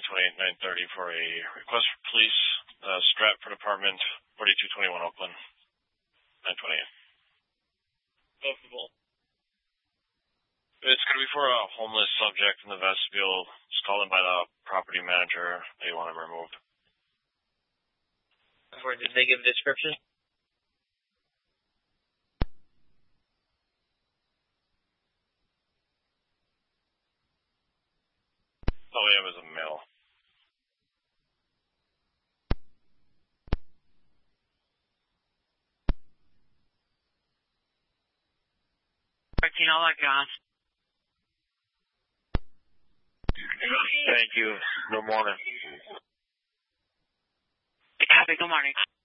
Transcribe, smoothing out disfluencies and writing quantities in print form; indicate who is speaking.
Speaker 1: 28-930 for a request for police, Stratford Apartment, 4221 Oakland, 928.
Speaker 2: Possible.
Speaker 1: It's going to be for a homeless subject in the vestibule. It's called in by the property manager. They want him removed.
Speaker 2: Or did they give a description?
Speaker 1: All we have is a male.
Speaker 2: I'll let John.
Speaker 1: Thank you. Good morning.
Speaker 2: Happy good morning.